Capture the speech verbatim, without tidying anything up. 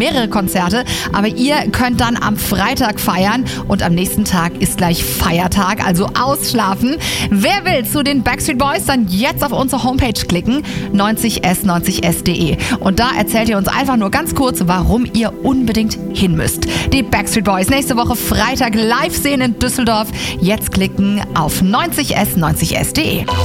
mehrere Konzerte, aber ihr könnt dann am Freitag feiern und am nächsten Tag ist gleich Feiertag, also ausschlafen. Wer will zu den Backstreet Boys, dann jetzt auf unsere Homepage klicken, neunzig s neunzig s punkt de. Und da erzählt ihr uns einfach nur ganz kurz, warum ihr unbedingt hin müsst. Die Backstreet Boys nächste Woche Freitag live sehen in Düsseldorf. Jetzt klicken auf neunzig s neunzig s punkt de.